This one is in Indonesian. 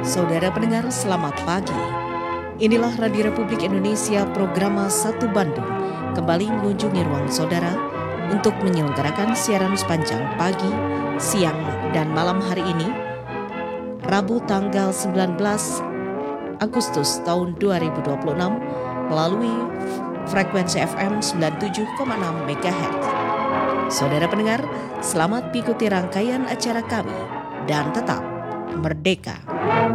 Saudara pendengar, selamat pagi. Inilah Radio Republik Indonesia Programa 1 Bandung kembali mengunjungi ruang saudara untuk menyelenggarakan siaran sepanjang pagi, siang, dan malam hari ini, Rabu tanggal 19 Agustus tahun 2026 melalui frekuensi FM 97,6 MHz. Saudara pendengar, selamat mengikuti rangkaian acara kami dan tetap merdeka.